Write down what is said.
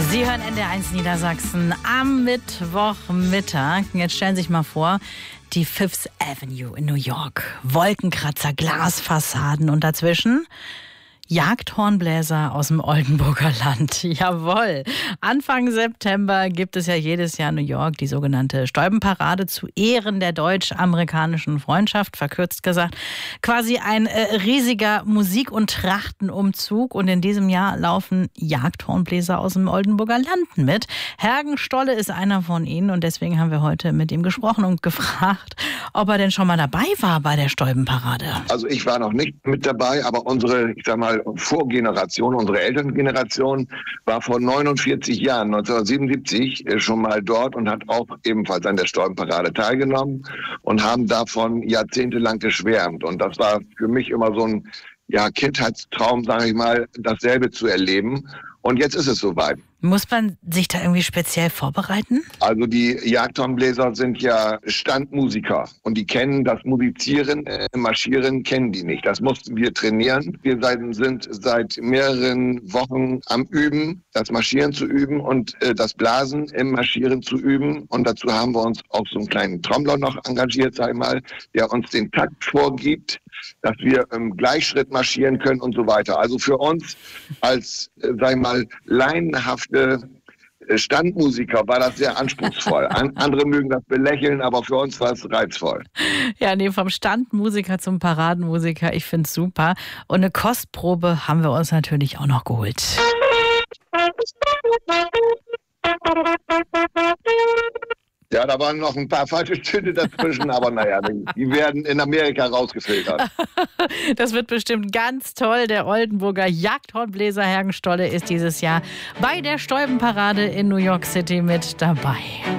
Sie hören NDR1 Niedersachsen am Mittwochmittag. Jetzt stellen Sie sich mal vor, die Fifth Avenue in New York. Wolkenkratzer, Glasfassaden und dazwischen Jagdhornbläser aus dem Oldenburger Land. Jawohl. Anfang September gibt es ja jedes Jahr in New York die sogenannte Stäubenparade zu Ehren der deutsch-amerikanischen Freundschaft, verkürzt gesagt. Quasi ein riesiger Musik- und Trachtenumzug. Und in diesem Jahr laufen Jagdhornbläser aus dem Oldenburger Land mit. Hergen Stolle ist einer von ihnen und deswegen haben wir heute mit ihm gesprochen und gefragt, ob er denn schon mal dabei war bei der Stäubenparade. Also ich war noch nicht mit dabei, aber unsere, ich sag mal, Vorgeneration, unsere Elterngeneration war vor 49 Jahren, 1977, schon mal dort und hat auch ebenfalls an der Stäubenparade teilgenommen und haben davon jahrzehntelang geschwärmt. Und das war für mich immer so ein Kindheitstraum, sage ich mal, dasselbe zu erleben. Und jetzt ist es soweit. Muss man sich da irgendwie speziell vorbereiten? Also die Jagdhornbläser sind ja Standmusiker und die kennen das Musizieren, Marschieren kennen die nicht. Das mussten wir trainieren. Wir sind seit mehreren Wochen am Üben, das Marschieren zu üben und das Blasen im Marschieren zu üben. Und dazu haben wir uns auch so einen kleinen Trommler noch engagiert, sag ich mal, der uns den Takt vorgibt, dass wir im Gleichschritt marschieren können und so weiter. Also für uns als, sag ich mal, laienhafte Standmusiker war das sehr anspruchsvoll. Andere mögen das belächeln, aber für uns war es reizvoll. Ja, nee, vom Standmusiker zum Paradenmusiker, ich finde es super. Und eine Kostprobe haben wir uns natürlich auch noch geholt. Ja, da waren noch ein paar falsche Töne dazwischen, aber naja, die werden in Amerika rausgefiltert. Das wird bestimmt ganz toll. Der Oldenburger Jagdhornbläser Hergen Stolle ist dieses Jahr bei der Stäubenparade in New York City mit dabei.